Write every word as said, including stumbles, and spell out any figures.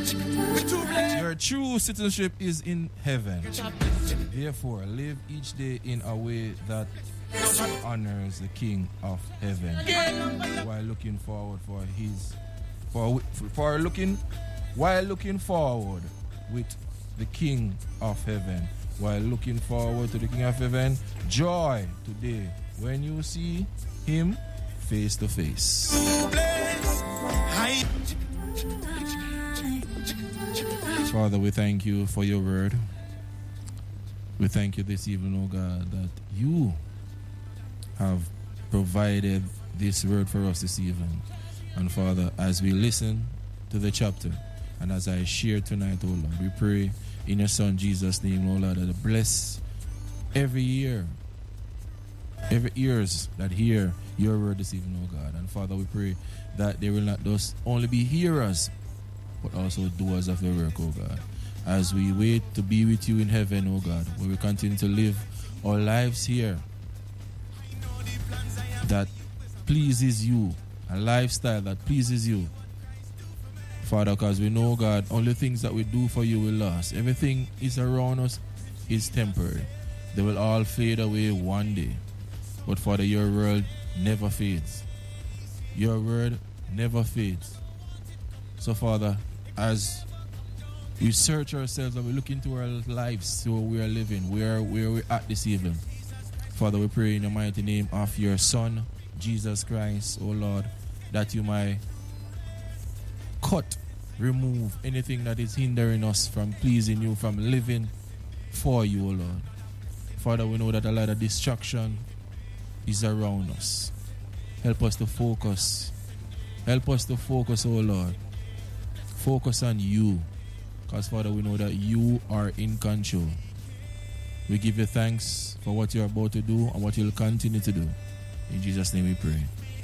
Your true citizenship is in heaven. Therefore, live each day in a way that honors the King of heaven, while looking forward for his for for looking while looking forward with the King of heaven, while looking forward to the King of heaven. Joy today when you see him face to face. Father, we thank you for your word. We thank you this evening, oh God, that you have provided this word for us this evening. And Father, as we listen to the chapter, and as I share tonight, oh Lord, we pray in your Son Jesus' name, oh Lord, that bless every ear, every ears that hear your word this evening, oh God. And Father, we pray that they will not just only be hearers, but also doers of your work, oh God. As we wait to be with you in heaven, oh God, where we continue to live our lives here that pleases you, a lifestyle that pleases you, Father, because we know, God, only things that we do for you will last. Everything is around us is temporary. They will all fade away one day. But Father, your word never fades. Your word never fades. So Father, as we search ourselves and we look into our lives, where we are living, where, where we're at this evening, Father, we pray in the mighty name of your Son, Jesus Christ, oh Lord, that you might cut, remove anything that is hindering us from pleasing you, from living for you, oh Lord. Father, we know that a lot of distraction is around us. Help us to focus. Help us to focus, oh Lord. Focus on you. Because, Father, we know that you are in control. We give you thanks for what you're about to do and what you'll continue to do. In Jesus' name we pray.